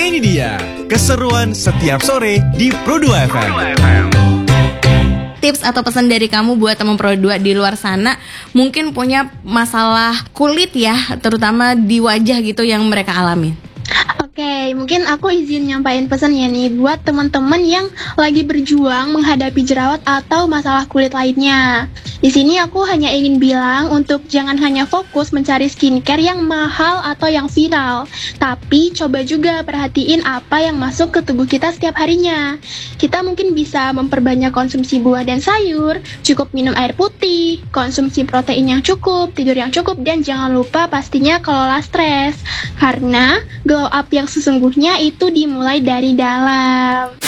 ini dia keseruan setiap sore di Pro2 FM. Tips atau pesan dari kamu buat teman Pro2 di luar sana mungkin punya masalah kulit ya, terutama di wajah gitu yang mereka alami. Oke, mungkin aku izin nyampain pesannya nih buat teman-teman yang lagi berjuang menghadapi jerawat atau masalah kulit lainnya. Di sini aku hanya ingin bilang untuk jangan hanya fokus mencari skincare yang mahal atau yang viral, tapi coba juga perhatiin apa yang masuk ke tubuh kita setiap harinya. Kita mungkin bisa memperbanyak konsumsi buah dan sayur, cukup minum air putih, konsumsi protein yang cukup, tidur yang cukup, dan jangan lupa pastinya kelola stres. Karena glow up yang sesungguhnya itu dimulai dari dalam.